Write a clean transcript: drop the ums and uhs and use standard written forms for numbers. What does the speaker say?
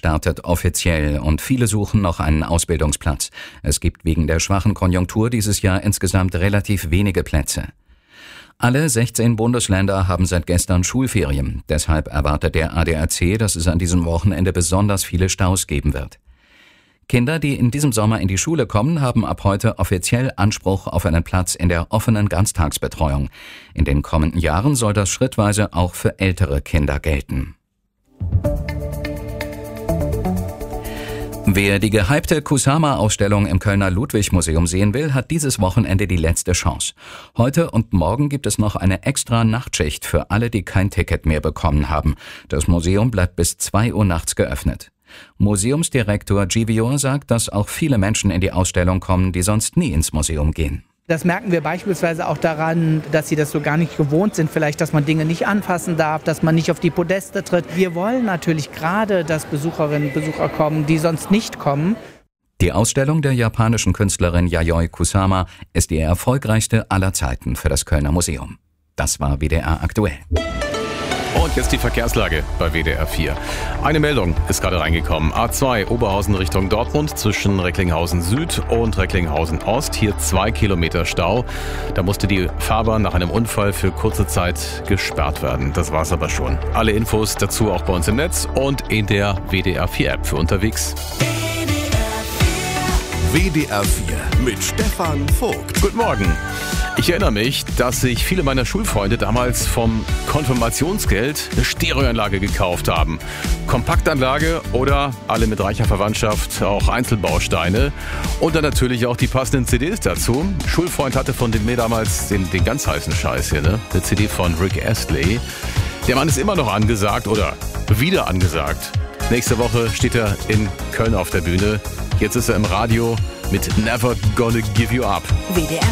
startet offiziell und viele suchen noch einen Ausbildungsplatz. Es gibt wegen der schwachen Konjunktur dieses Jahr insgesamt relativ wenige Plätze. Alle 16 Bundesländer haben seit gestern Schulferien. Deshalb erwartet der ADAC, dass es an diesem Wochenende besonders viele Staus geben wird. Kinder, die in diesem Sommer in die Schule kommen, haben ab heute offiziell Anspruch auf einen Platz in der offenen Ganztagsbetreuung. In den kommenden Jahren soll das schrittweise auch für ältere Kinder gelten. Wer die gehypte Kusama-Ausstellung im Kölner Ludwig-Museum sehen will, hat dieses Wochenende die letzte Chance. Heute und morgen gibt es noch eine extra Nachtschicht für alle, die kein Ticket mehr bekommen haben. Das Museum bleibt bis 2 Uhr nachts geöffnet. Museumsdirektor Givior sagt, dass auch viele Menschen in die Ausstellung kommen, die sonst nie ins Museum gehen. Das merken wir beispielsweise auch daran, dass sie das so gar nicht gewohnt sind, vielleicht, dass man Dinge nicht anfassen darf, dass man nicht auf die Podeste tritt. Wir wollen natürlich gerade, dass Besucherinnen und Besucher kommen, die sonst nicht kommen. Die Ausstellung der japanischen Künstlerin Yayoi Kusama ist die erfolgreichste aller Zeiten für das Kölner Museum. Das war WDR aktuell. Und jetzt die Verkehrslage bei WDR 4. Eine Meldung ist gerade reingekommen. A2 Oberhausen Richtung Dortmund zwischen Recklinghausen Süd und Recklinghausen Ost. Hier 2 Kilometer Stau. Da musste die Fahrbahn nach einem Unfall für kurze Zeit gesperrt werden. Das war's aber schon. Alle Infos dazu auch bei uns im Netz und in der WDR 4 App für unterwegs. WDR 4 mit Stefan Vogt. Guten Morgen. Ich erinnere mich, dass sich viele meiner Schulfreunde damals vom Konfirmationsgeld eine Stereoanlage gekauft haben. Kompaktanlage oder alle mit reicher Verwandtschaft auch Einzelbausteine. Und dann natürlich auch die passenden CDs dazu. Schulfreund hatte von mir damals den ganz heißen Scheiß hier, ne? Eine CD von Rick Astley. Der Mann ist immer noch angesagt oder wieder angesagt. Nächste Woche steht er in Köln auf der Bühne. Jetzt ist er im Radio mit Never Gonna Give You Up. WDR